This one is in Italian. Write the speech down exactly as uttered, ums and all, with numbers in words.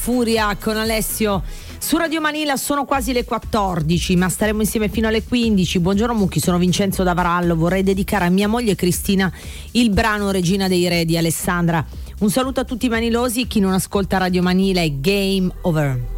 Furia con Alessio su Radio Manila. Sono quasi le quattordici, ma staremo insieme fino alle quindici. Buongiorno Mucchi, sono Vincenzo da Varallo. Vorrei dedicare a mia moglie Cristina il brano Regina dei Re di Alessandra. Un saluto a tutti i manilosi. Chi non ascolta Radio Manila è Game Over.